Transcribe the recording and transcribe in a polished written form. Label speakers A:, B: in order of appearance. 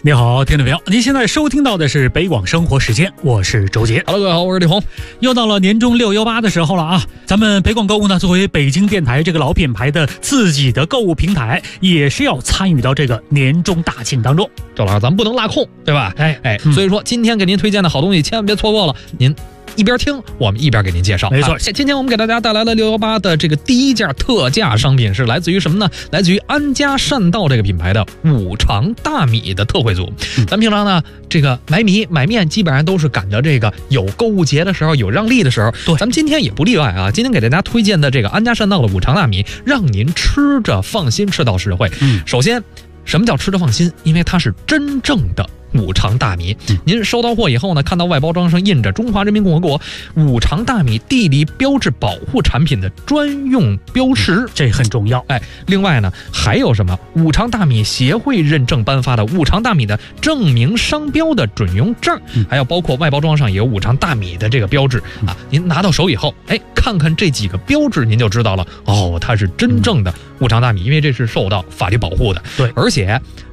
A: 你好，听众朋友，您现在收听到的是北广生活时间，我是周杰。
B: Hello， 各位好，我是李红。
A: 又到了年终618的时候了啊！咱们北广购物呢，作为北京电台这个老品牌的自己的购物平台，也是要参与到这个年终大庆当中。
B: 周老师，咱们不能落空，对吧？所以说今天给您推荐的好东西，千万别错过了。您一边听，我们一边给您介绍。
A: 没错，
B: 今天我们给大家带来了618的这个第一件特价商品，是来自于什么呢？来自于安家善道这个品牌的五常大米的特惠组。咱们平常呢，这个买米买面，基本上都是赶着这个有购物节的时候，有让利的时候。
A: 对，
B: 咱们今天也不例外啊。今天给大家推荐的这个安家善道的五常大米，让您吃着放心，吃到实惠。首先，什么叫吃着放心？因为它是真正的五常大米。您收到货以后呢，看到外包装上印着中华人民共和国五常大米地理标志保护产品的专用标识，
A: 这很重要。
B: 另外呢，还有什么五常大米协会认证颁发的五常大米的证明商标的准用证，还有包括外包装上也有五常大米的这个标志啊。您拿到手以后，看看这几个标志，您就知道了哦，它是真正的五常大米，因为这是受到法律保护的。
A: 对，
B: 而且